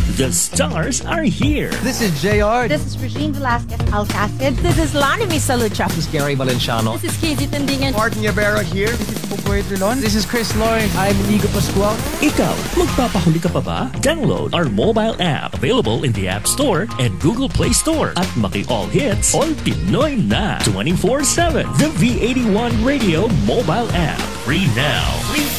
The stars are here. This is JR. This is Regine Velasquez Alcacid. This is Lani Misalucha. This is Gary Valenciano. This is Casey Tendingan. Martin Yabera here. This is Popoy Trilon. This is Chris Lauren. I'm Inigo Pascual. Ikaw, magpapahuli ka pa ba? Download our mobile app available in the App Store and Google Play Store at Maki-All Hits, All Pinoy na 24/7. The V81 Radio mobile app. Free now.